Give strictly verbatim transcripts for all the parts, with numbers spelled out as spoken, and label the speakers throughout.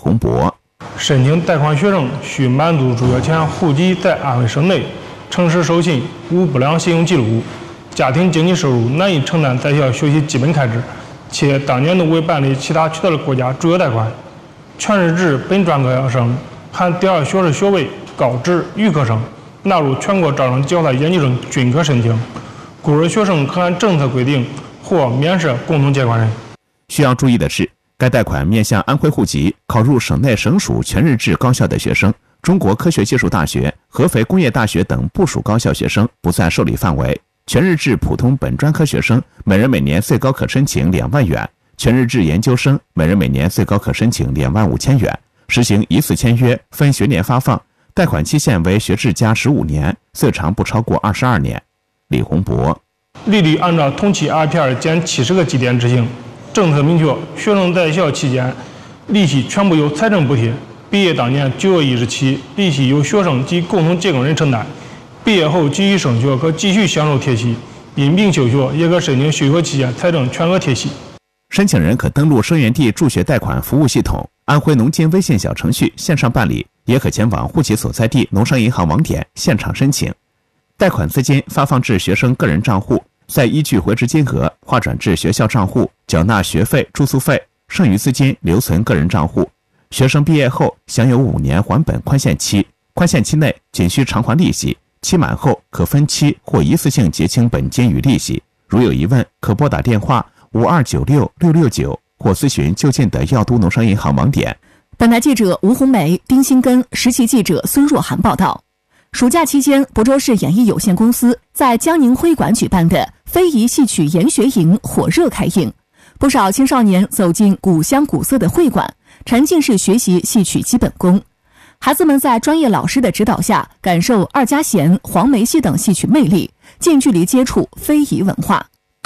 Speaker 1: 洪博。
Speaker 2: 申请贷款学生需满足诸要件，户籍在安徽省内，诚实守信，无不良信用记录，家庭经济收入难以承担在校学习基本开支，且当年度未办理其他渠道的国家助学贷款，全日制本专科生含第二学士学位、高职、预科生纳入全国招生计划的研究生均可申请，孤儿学生可按政策规定或免设共同借款人。
Speaker 1: 需要注意的是，该贷款面向安徽户籍、考入省内省属全日制高校的学生，中国科学技术大学、合肥工业大学等部属高校学生不在受理范围。全日制普通本专科学生每人每年最高可申请两万元，全日制研究生每人每年最高可申请两万五千元。实行一次签约，分学年发放，贷款期限为学制加十五年，最长不超过二十二年。李洪博，
Speaker 2: 利率按照同期 R P R 减七十个基点执行。政策明确，学生在校期间利息全部由财政补贴，毕业当年九月一日起，利息由学生及共同借款人承担。毕业后继续升学可继续享受贴息，因病休学也可申请休学期间财政全额贴息。
Speaker 1: 申请人可登录生源地助学贷款服务系统、安徽农金微信小程序线上办理，也可前往户籍所在地农商银行网点现场申请。贷款资金发放至学生个人账户，再依据回执金额划转至学校账户，缴纳学费、住宿费，剩余资金留存个人账户。学生毕业后享有五年还本宽限期，宽限期内仅需偿还利息，期满后可分期或一次性结清本金与利息。如有疑问，可拨打电话五二九六六六九或咨询就近的药都农商银行网点。
Speaker 3: 本台记者吴红梅、丁新根，实习记者孙若涵报道。暑假期间，亳州市演艺有限公司在江宁会馆举办的非遗戏曲研学营火热开营，不少青少年走进古香古色的会馆，沉浸式学习戏曲基本功。孩子们在专业老师的指导下，感受二家弦、黄梅戏等戏曲魅力，近距离接触非遗文化。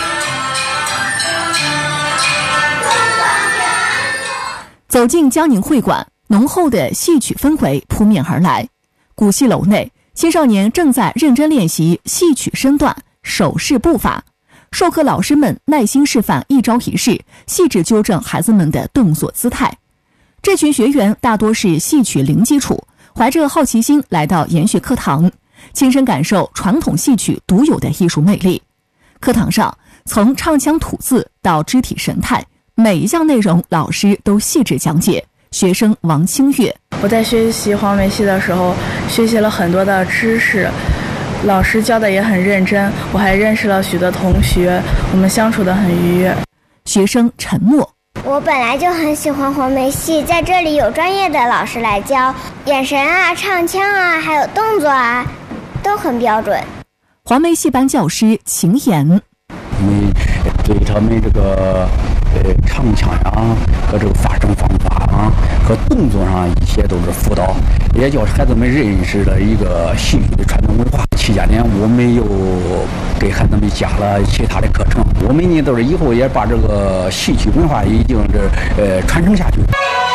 Speaker 3: 走进江宁会馆，浓厚的戏曲氛围扑面而来。古戏楼内，青少年正在认真练习戏曲身段、手势步伐，授课老师们耐心示范一招一式，细致纠正孩子们的动作姿态。这群学员大多是戏曲零基础，怀着好奇心来到研学课堂，亲身感受传统戏曲独有的艺术魅力。课堂上，从唱腔吐字到肢体神态，每一项内容老师都细致讲解。学生王清月，
Speaker 4: 我在学习黄梅戏的时候，学习了很多的知识，老师教的也很认真，我还认识了许多同学，我们相处得很愉悦。
Speaker 3: 学生沉默，
Speaker 5: 我本来就很喜欢黄梅戏，在这里有专业的老师来教，眼神啊、唱腔啊，还有动作啊，都很标准。
Speaker 3: 黄梅戏班教师秦岩，
Speaker 6: 我们对他们这个呃唱腔呀和这个发声方法啊和动作上一些都是辅导，也叫孩子们认识了一个戏曲的传统文化。期间呢，我们又给孩子们加了其他的课程，我们呢都是以后也把这个戏曲文化已经是呃传承下去。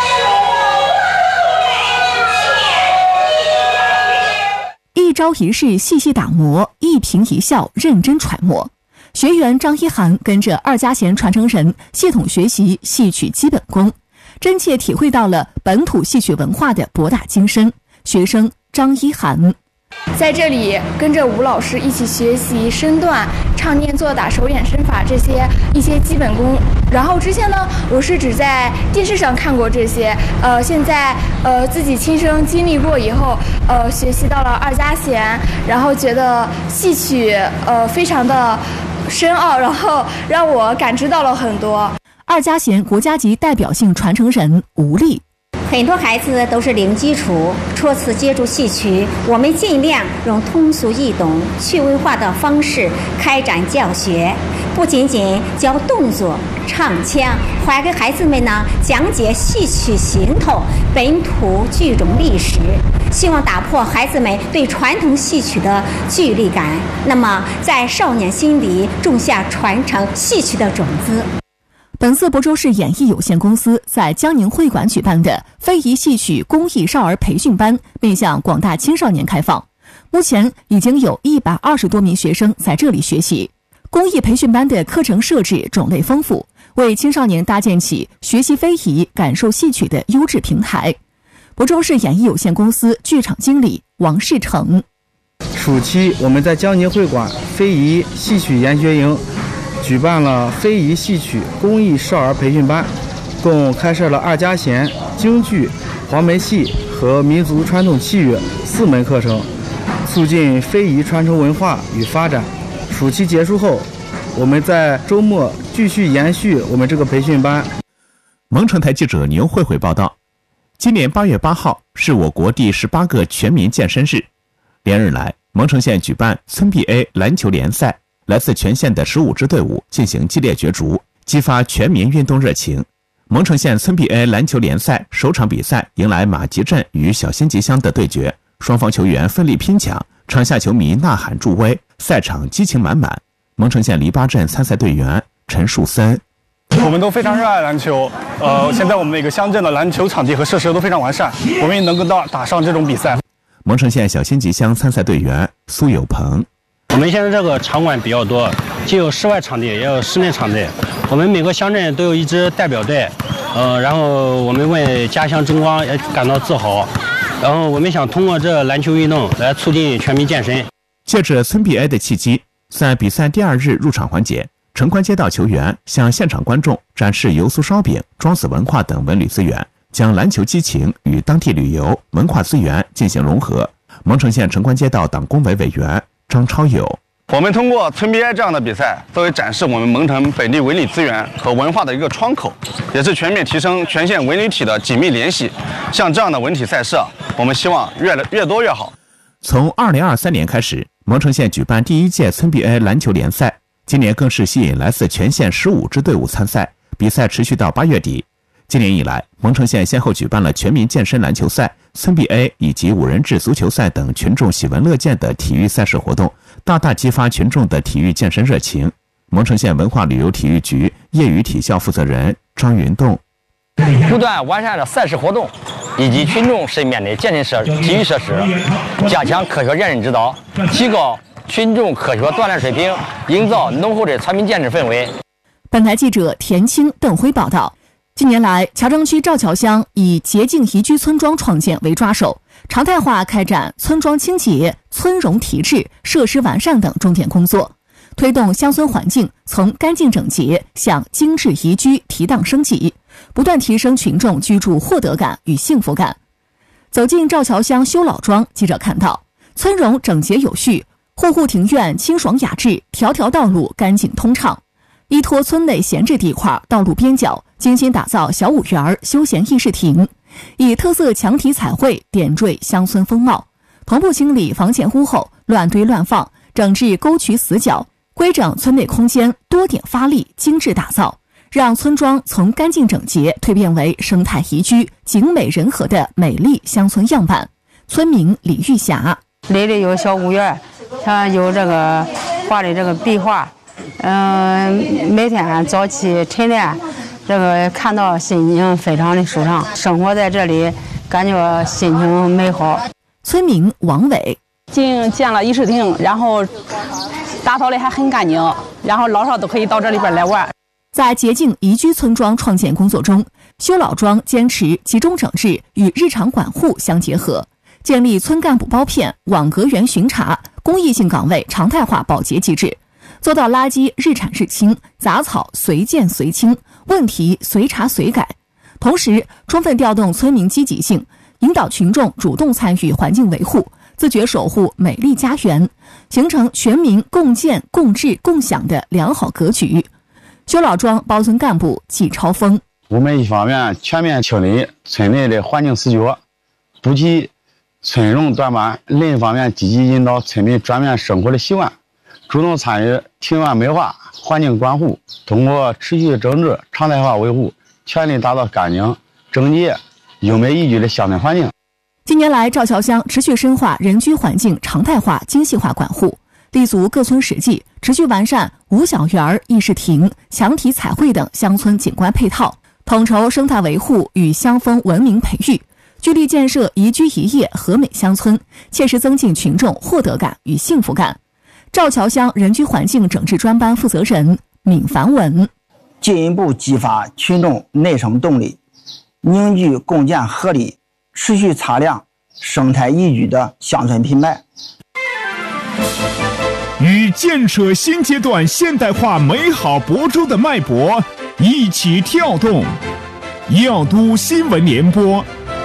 Speaker 3: 一招一式细细打磨，一颦一笑认真揣摩。学员张一涵跟着二家弦传承人系统学习戏曲基本功，真切体会到了本土戏曲文化的博大精深。学生张一涵
Speaker 7: 在这里跟着吴老师一起学习身段、唱念做打、手眼身法这些一些基本功。然后之前呢，我是只在电视上看过这些，呃，现在呃自己亲身经历过以后，呃，学习到了二家弦，然后觉得戏曲呃非常的深奥，然后让我感知到了很多。
Speaker 3: 二家弦国家级代表性传承人吴丽。
Speaker 8: 很多孩子都是零基础，初次接触戏曲，我们尽量用通俗易懂、趣味化的方式开展教学，不仅仅教动作、唱腔，还给孩子们呢讲解戏曲行头、本土剧种历史，希望打破孩子们对传统戏曲的距离感，那么在少年心里种下传承戏曲的种子。
Speaker 3: 本次亳州市演艺有限公司在江宁会馆举办的非遗戏曲公益少儿培训班面向广大青少年开放，目前已经有一百二十多名学生在这里学习。公益培训班的课程设置种类丰富， 为青少年搭建起学习非遗、感受戏曲的优质平台。亳州市演艺有限公司剧场经理王世成：
Speaker 9: 暑期，我们在江宁会馆非遗戏曲研学营举办了非遗戏曲公益少儿培训班，共开设了二家弦、京剧、黄梅戏和民族传统器乐四门课程，促进非遗传承文化与发展。暑期结束后，我们在周末继续延续我们这个培训班。
Speaker 1: 蒙城台记者牛慧慧报道。今年八月八号是我国第十八个全民健身日，连日来，蒙城县举办村 B A 篮球联赛，来自全县的十五支队伍进行激烈角逐，激发全民运动热情。蒙城县村 B A 篮球联赛首场比赛迎来马集镇与小辛集乡的对决，双方球员奋力拼抢，场下球迷呐喊助威，赛场激情满满。蒙城县篱笆镇参赛队员陈树森：
Speaker 10: 我们都非常热爱篮球，呃，现在我们每个乡镇的篮球场地和设施都非常完善，我们也能够到打上这种比赛。
Speaker 1: 蒙城县小辛集乡参赛队员苏有鹏：
Speaker 11: 我们现在这个场馆比较多，既有室外场地，也有室内场地。我们每个乡镇都有一支代表队，呃，然后我们为家乡争光也感到自豪。然后我们想通过这篮球运动来促进全民健身。
Speaker 1: 借着村 B A 的契机，在比赛第二日入场环节，城关街道球员向现场观众展示油酥烧饼、庄子文化等文旅资源，将篮球激情与当地旅游文化资源进行融合。蒙城县城关街道党工委委员张超友：
Speaker 12: 我们通过村 B A 这样的比赛，作为展示我们蒙城本地文旅资源和文化的一个窗口，也是全面提升全县文旅体的紧密联系。像这样的文体赛事，我们希望越来越多越好。
Speaker 1: 从二零二三年开始，蒙城县举办第一届村 B A 篮球联赛，今年更是吸引来自全县十五支队伍参赛，比赛持续到八月底。今年以来，蒙城县先后举办了全民健身篮球赛、村 B A 以及五人制足球赛等群众喜闻乐见的体育赛事活动，大大激发群众的体育健身热情。蒙城县文化旅游体育局业余体校负责人张云栋：
Speaker 13: 不断完善了赛事活动以及群众身边的健身设体育设施，加强科学认知指导，提高群众科学锻炼水平，营造浓厚的全民健身氛围。
Speaker 3: 本台记者田青、邓辉报道。近年来，乔城区赵桥乡以洁净宜居村庄创建为抓手，常态化开展村庄清洁、村容提质、设施完善等重点工作，推动乡村环境从干净整洁向精致宜居提档升级，不断提升群众居住获得感与幸福感。走进赵桥乡修老庄，记者看到村容整洁有序，户户庭院清爽雅致，条条道路干净通畅。依托村内闲置地块道路边角，精心打造小五园休闲议事亭，以特色墙体彩绘点缀乡村风貌，同步清理房前屋后乱堆乱放，整治沟渠死角，规整村内空间，多点发力，精致打造，让村庄从干净整洁蜕变为生态宜居、景美人和的美丽乡村样板。村民李玉霞：
Speaker 14: 这里有小五园，像有这个画的这个壁画。嗯，每天早起晨练，这个看到心情非常的舒畅，生活在这里感觉心情美好。
Speaker 3: 村民王伟：
Speaker 15: 建建了议事亭，然后打扫的还很干净，然后老少都可以到这里边来玩。
Speaker 3: 在洁净宜居村庄创建工作中，修老庄坚持集中整治与日常管护相结合，建立村干部包片、网格员巡查、公益性岗位常态化保洁机制，做到垃圾日产日清，杂草随见随清，问题随查随改。同时，充分调动村民积极性，引导群众主动参与环境维护，自觉守护美丽家园，形成全民共建、共治、共享的良好格局。修老庄包村干部季超峰：
Speaker 16: 我们一方面全面清理村内的环境死角，补齐村容短板；另一方面积极引导村民转变生活的习惯，主动参与庭院美化、环境管护，通过持续整治、常态化维护，全力打造干净、整洁、优美宜居的乡村环境。
Speaker 3: 近年来，赵桥乡持续深化人居环境常态化、精细化管护，立足各村实际，持续完善五小园、议事亭、墙体彩绘等乡村景观配套，统筹生态维护与乡风文明培育，聚力建设宜居宜业和美乡村，切实增进群众获得感与幸福感。赵桥乡人居环境整治专班负责人闵凡文：
Speaker 17: 进一步激发群众内生动力，凝聚共建合力、持续擦亮生态宜居的乡村品牌。
Speaker 18: 与建设新阶段现代化美好亳州的脉搏一起跳动，耀都新闻联播。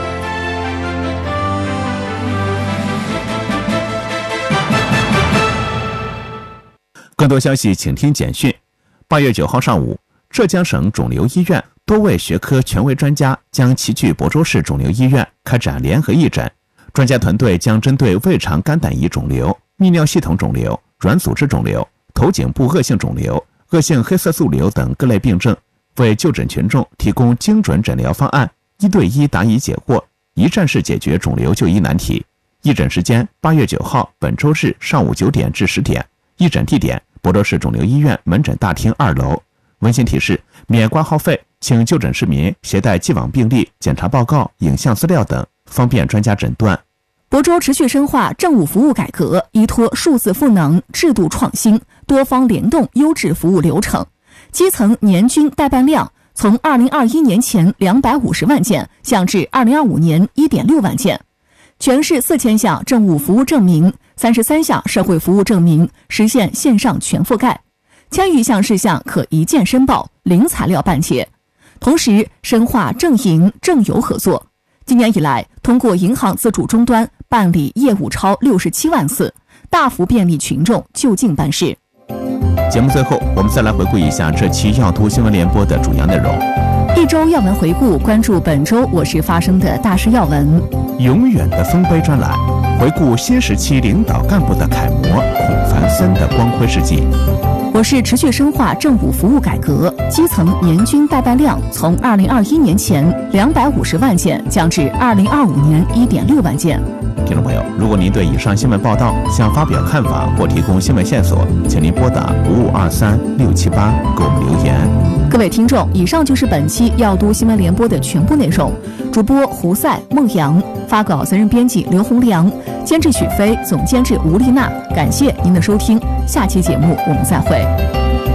Speaker 1: 更多消息请听简讯。八月九号上午，浙江省肿瘤医院多位学科权威专家将齐聚亳州市肿瘤医院开展联合义诊。专家团队将针对胃肠肝胆胰肿瘤、泌尿系统肿瘤、软组织肿瘤、头颈部恶性肿瘤、恶性黑色素瘤等各类病症，为就诊群众提供精准诊疗方案，一对一答疑解惑，一站式解决肿瘤就医难题。义诊时间：八月九号本周日上午九点至十点。义诊地点：亳州市肿瘤医院门诊大厅二楼。温馨提示：免挂号费，请就诊市民携带既往病历、检查报告、影像资料等，方便专家诊断。
Speaker 3: 亳州持续深化政务服务改革，依托数字赋能、制度创新、多方联动优质服务流程，基层年均代办量从二零二一年前两百五十万件降至二零二五年一点六万件。全市四千项政务服务证明、三十三项社会服务证明实现线上全覆盖，千余项事项可一键申报，零材料办结。同时深化政营政邮合作，今年以来通过银行自主终端办理业务超六十七万次，大幅便利群众就近办事。
Speaker 1: 节目最后，我们再来回顾一下这期耀都新闻联播的主要内容。
Speaker 3: 一周要闻回顾，关注本周我市发生的大事要闻。
Speaker 1: 永远的丰碑专栏，回顾新时期领导干部的楷模孔繁森的光辉事迹。
Speaker 3: 我市持续深化政务服务改革，基层年均代办量从二零二一年前两百五十万件降至二零二五年一点六万件。
Speaker 1: 听众朋友，如果您对以上新闻报道想发表看法或提供新闻线索，请您拨打五五二三六七八给我们留言。
Speaker 3: 各位听众，以上就是本期耀都新闻联播的全部内容。主播胡赛、孟阳，发稿责任编辑刘洪良，监制许飞，总监制吴丽娜。感谢您的收听，下期节目我们再会。